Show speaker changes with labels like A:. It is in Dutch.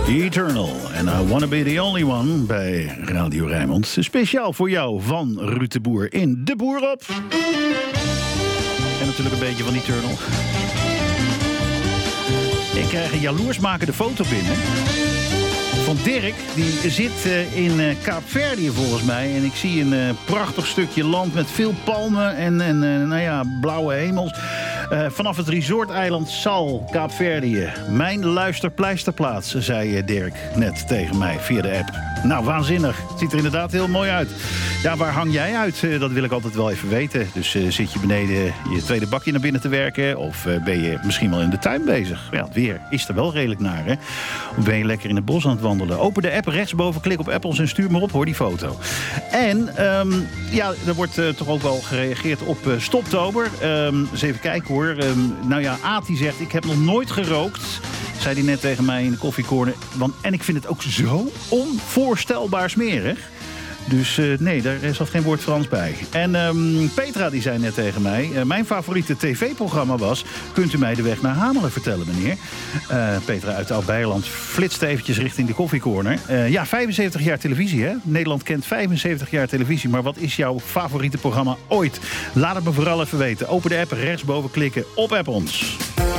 A: Eternal and I Wanna Be The Only One bij Radio Rijnmond. Speciaal voor jou van Ruud de Boer in De Boer op. En natuurlijk een beetje van Eternal. Ik krijg een jaloersmakende foto binnen van Dirk. Die zit in Kaapverdië volgens mij. En ik zie een prachtig stukje land met veel palmen en blauwe hemels. Vanaf het resorteiland Sal, Kaapverdië. Mijn luisterpleisterplaats, zei Dirk net tegen mij via de app. Nou, waanzinnig. Het ziet er inderdaad heel mooi uit. Ja, waar hang jij uit? Dat wil ik altijd wel even weten. Dus zit je beneden je tweede bakje naar binnen te werken? Of ben je misschien wel in de tuin bezig? Ja, het weer is er wel redelijk naar, hè? Of ben je lekker in het bos aan het wandelen? Open de app rechtsboven, klik op Apples en stuur maar op, hoor, die foto. En er wordt toch ook wel gereageerd op Stoptober. Eens even kijken, hoor. Aad die zegt, ik heb nog nooit gerookt. Zei hij net tegen mij in de koffiecorner. En ik vind het ook zo onvoorstelbaar smerig. Dus nee, daar zat geen woord Frans bij. En Petra die zei net tegen mij, mijn favoriete tv-programma was, kunt u mij de weg naar Hamelen vertellen, meneer? Petra uit Oud-Beijerland flitst eventjes richting de koffiecorner. 75 jaar televisie, hè? Nederland kent 75 jaar televisie. Maar wat is jouw favoriete programma ooit? Laat het me vooral even weten. Open de app, rechtsboven klikken, op app ons.